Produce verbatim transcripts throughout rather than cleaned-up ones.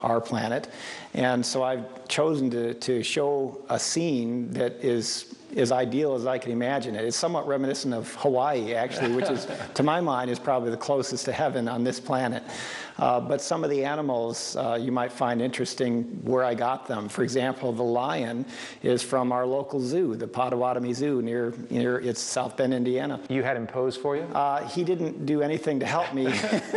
our planet. And so I've chosen to, to show a scene that is as ideal as I can imagine it. It's somewhat reminiscent of Hawaii, actually, which is, to my mind, is probably the closest to heaven on this planet. Uh, but some of the animals uh, you might find interesting where I got them. For example, the lion is from our local zoo, the Potawatomi Zoo, near, near it's South Bend, Indiana. You had him pose for you? Uh, he didn't do anything to help me.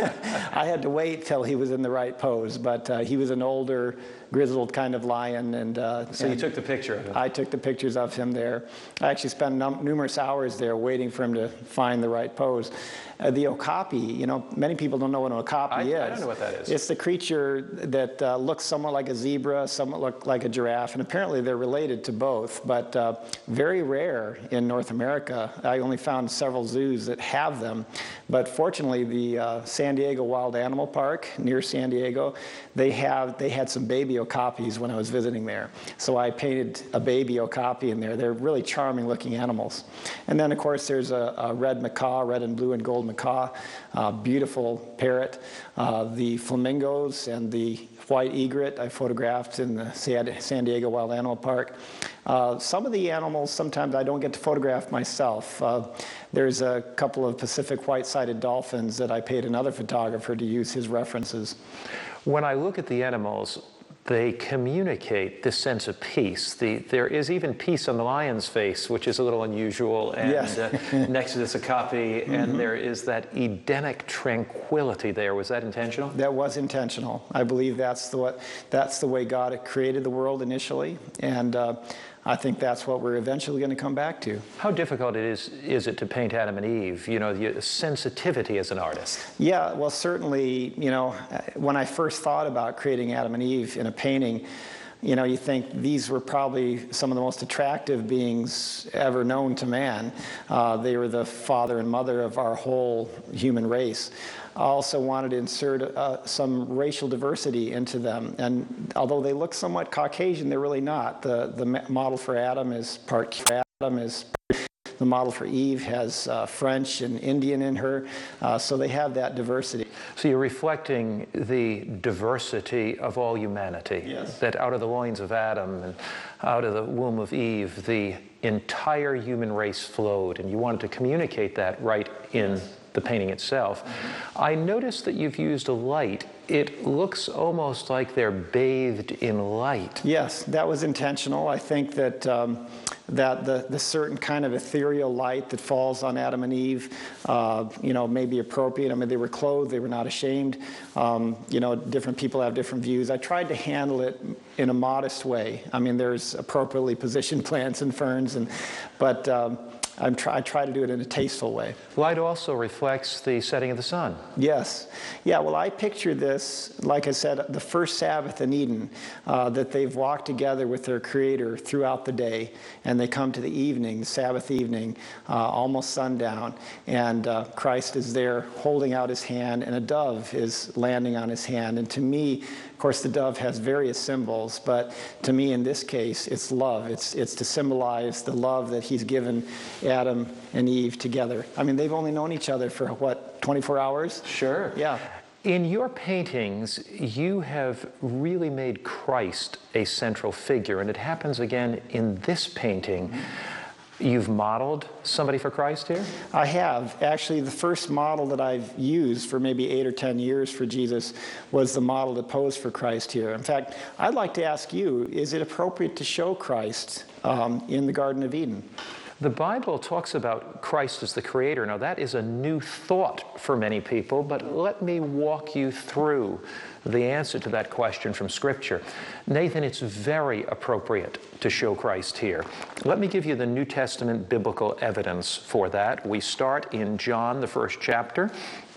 I had to wait till he was in the right pose, but uh, he was an older, grizzled kind of lion. And uh, So and you took the picture of him? I took the pictures of him there. I actually spent num numerous hours there waiting for him to find the right pose. Uh, the okapi, you know, many people don't know what an okapi I, is. I don't know what that is. It's the creature that uh, looks somewhat like a zebra, somewhat look like a giraffe, and apparently they're related to both, but uh, very rare in North America. I only found several zoos that have them, but fortunately the uh, San Diego Wild Animal Park near San Diego, they have they had some baby okapis when I was visiting there. So I painted a baby okapi in there. They're really charming looking animals. And then of course there's a, a red macaw, red and blue and gold macaw, uh, beautiful parrot. Uh, the flamingos and the white egret I photographed in the San Diego Wild Animal Park. Uh, some of the animals sometimes I don't get to photograph myself. Uh, there's a couple of Pacific white-sided dolphins that I paid another photographer to use his references. When I look at the animals, they communicate this sense of peace. The, there is even peace on the lion's face, which is a little unusual, and yes. uh, next to this okapi, Mm-hmm. and there is that Edenic tranquility there. Was that intentional? That was intentional. I believe that's the, what, that's the way God created the world initially, and uh, I think that's what we're eventually going to come back to. How difficult it is, is it to paint Adam and Eve? You know, the sensitivity as an artist. Yeah, well, certainly, you know, when I first thought about creating Adam and Eve in a painting, you know, you think these were probably some of the most attractive beings ever known to man. Uh, they were the father and mother of our whole human race. I also wanted to insert uh, some racial diversity into them. And although they look somewhat Caucasian, they're really not. The, the model for Adam is part Adam is the model for Eve has uh, French and Indian in her, uh, so they have that diversity. So you're reflecting the diversity of all humanity. Yes. That out of the loins of Adam and out of the womb of Eve, the entire human race flowed, and you wanted to communicate that right in yes. the painting itself. Mm-hmm. I noticed that you've used a light. It looks almost like they're bathed in light. Yes, that was intentional. I think that um, that the, the certain kind of ethereal light that falls on Adam and Eve, uh, you know, may be appropriate. I mean, they were clothed, they were not ashamed. Um, you know, different people have different views. I tried to handle it in a modest way. I mean, there's appropriately positioned plants and ferns, and but um, I'm try, I try to do it in a tasteful way. Light also reflects the setting of the sun. Yes. Yeah, well, I picture this, like I said, the first Sabbath in Eden, uh, that they've walked together with their Creator throughout the day, and they come to the evening, the Sabbath evening, uh, almost sundown, and uh, Christ is there holding out his hand, and a dove is landing on his hand. And to me, of course, the dove has various symbols, but to me, in this case, it's love. It's, it's to symbolize the love that he's given Adam and Eve together. I mean, they've only known each other for, what, twenty-four hours? Sure. Yeah. In your paintings, you have really made Christ a central figure, and it happens again in this painting. You've modeled somebody for Christ here? I have. Actually, the first model that I've used for maybe eight or ten years for Jesus was the model that posed for Christ here. In fact, I'd like to ask you, is it appropriate to show Christ um, in the Garden of Eden? The Bible talks about Christ as the creator. Now, that is a new thought for many people, but let me walk you through the answer to that question from Scripture. Nathan, it's very appropriate to show Christ here. Let me give you the New Testament biblical evidence for that. We start in John, the first chapter.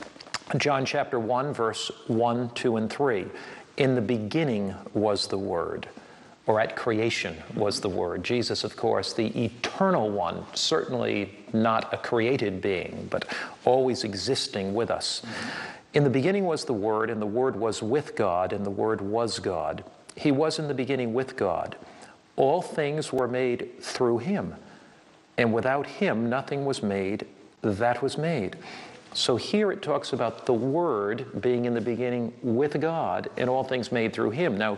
John chapter one, verse one, two, and three. In the beginning was the Word. Or at creation was the Word. Jesus, of course, the eternal one, certainly not a created being, but always existing with us. In the beginning was the Word, and the Word was with God, and the Word was God. He was in the beginning with God. All things were made through him, and without him nothing was made that was made. So here it talks about the Word being in the beginning with God and all things made through him. Now,